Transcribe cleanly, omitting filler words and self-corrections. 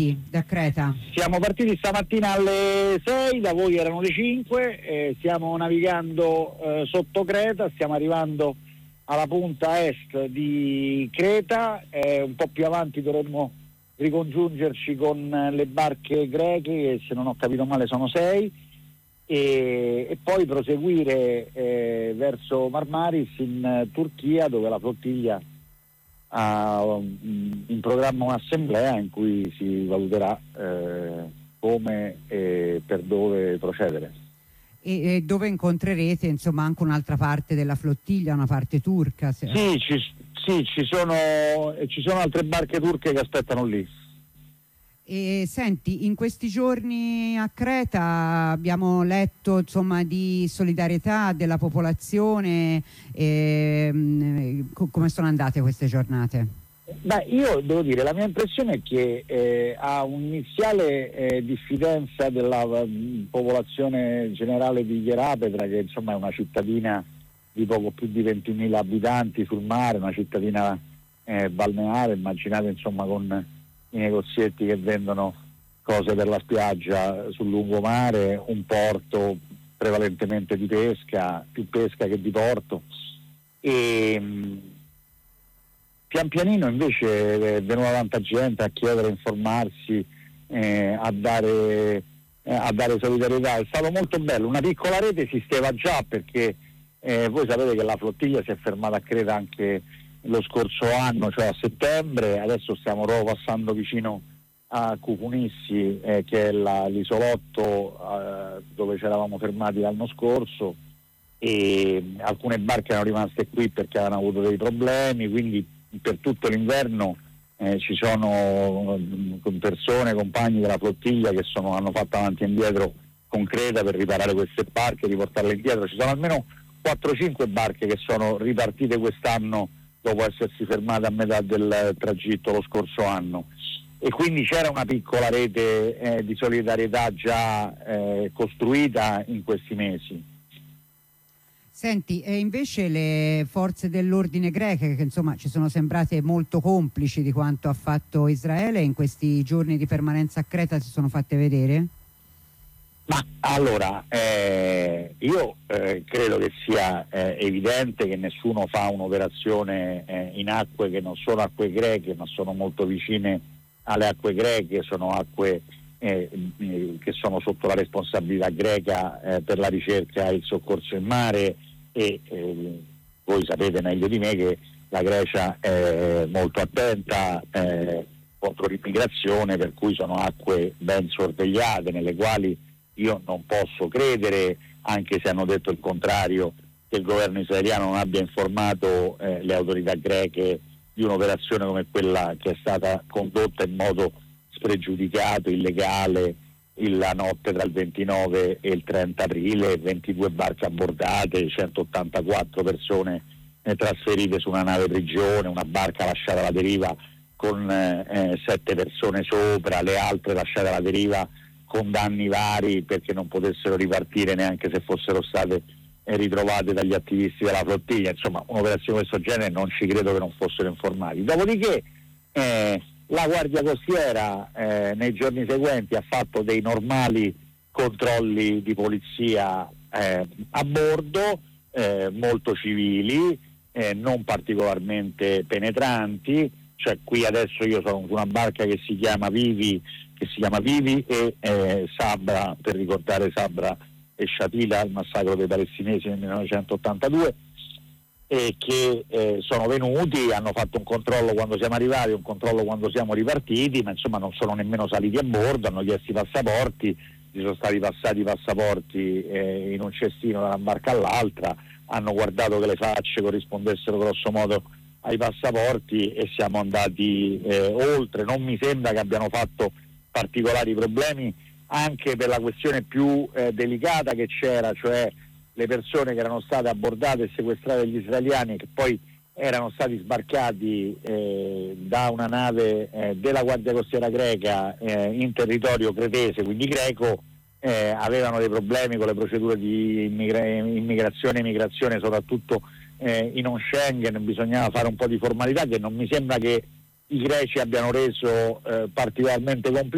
da Creta? Siamo partiti stamattina alle 6, da voi erano le 5, stiamo navigando sotto Creta, stiamo arrivando alla punta est di Creta, un po' più avanti dovremmo ricongiungerci con le barche greche, che se non ho capito male sono 6, e poi proseguire verso Marmaris in Turchia, dove la flottiglia ha in programma un'assemblea in cui si valuterà come e per dove procedere. E dove incontrerete insomma anche un'altra parte della flottiglia, una parte turca? Sì, ci sono altre barche turche che aspettano lì. E senti, in questi giorni a Creta abbiamo letto insomma di solidarietà della popolazione, come sono andate queste giornate? Beh, io devo dire, la mia impressione è che ha un'iniziale diffidenza della popolazione generale di Ierapetra, che insomma è una cittadina di poco più di 20.000 abitanti sul mare, una cittadina balneare, immaginate insomma con i negozietti che vendono cose per la spiaggia sul lungomare, un porto prevalentemente di pesca, più pesca che di porto, e pian pianino invece è venuta tanta gente a chiedere, a informarsi, a dare solidarietà. È stato molto bello, una piccola rete esisteva già, perché voi sapete che la flottiglia si è fermata a Creta anche lo scorso anno, cioè a settembre. Adesso stiamo proprio passando vicino a Cucunissi, che è l'isolotto dove ci eravamo fermati l'anno scorso, e alcune barche erano rimaste qui perché avevano avuto dei problemi, quindi per tutto l'inverno ci sono persone, compagni della flottiglia che hanno fatto avanti e indietro con Creta per riparare queste barche, riportarle indietro. Ci sono almeno 4-5 barche che sono ripartite quest'anno dopo essersi fermate a metà del tragitto lo scorso anno, e quindi c'era una piccola rete di solidarietà già costruita in questi mesi. Senti, e invece le forze dell'ordine greche, che insomma ci sono sembrate molto complici di quanto ha fatto Israele, in questi giorni di permanenza a Creta si sono fatte vedere? Ma allora, io credo che sia evidente che nessuno fa un'operazione in acque che non sono acque greche, ma sono molto vicine alle acque greche, sono acque che sono sotto la responsabilità greca per la ricerca e il soccorso in mare, e voi sapete meglio di me che la Grecia è molto attenta contro l'immigrazione, per cui sono acque ben sorvegliate, nelle quali io non posso credere, anche se hanno detto il contrario, che il governo israeliano non abbia informato le autorità greche di un'operazione come quella che è stata condotta in modo spregiudicato, illegale, la notte tra il 29 e il 30 aprile, 22 barche abbordate, 184 persone trasferite su una nave prigione, una barca lasciata alla deriva con 7 persone sopra, le altre lasciate alla deriva con danni vari perché non potessero ripartire neanche se fossero state ritrovate dagli attivisti della flottiglia. Insomma, un'operazione di questo genere non ci credo che non fossero informati. Dopodiché la Guardia Costiera nei giorni seguenti ha fatto dei normali controlli di polizia a bordo, molto civili, non particolarmente penetranti. Cioè, qui adesso io sono su una barca che si chiama Vivi e Sabra, per ricordare Sabra e Shatila, il massacro dei palestinesi nel 1982, e che sono venuti, hanno fatto un controllo quando siamo arrivati, un controllo quando siamo ripartiti, ma insomma non sono nemmeno saliti a bordo, hanno chiesto i passaporti, gli sono stati passati i passaporti in un cestino da una barca all'altra, hanno guardato che le facce corrispondessero grosso modo ai passaporti e siamo andati oltre. Non mi sembra che abbiano fatto particolari problemi, anche per la questione più delicata che c'era, cioè le persone che erano state abbordate e sequestrate dagli israeliani, che poi erano stati sbarcati da una nave della Guardia Costiera greca in territorio cretese, quindi greco, avevano dei problemi con le procedure di immigrazione e migrazione, soprattutto in non Schengen. Bisognava fare un po' di formalità che non mi sembra che i greci abbiano reso particolarmente complicato.